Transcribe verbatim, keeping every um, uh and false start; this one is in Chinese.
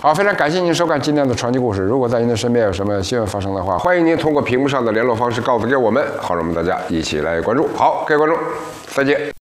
好，非常感谢您收看今天的传奇故事。如果在您的身边有什么新闻发生的话，欢迎您通过屏幕上的联络方式告诉给我们，好让我们大家一起来关注。好，各位观众，再见。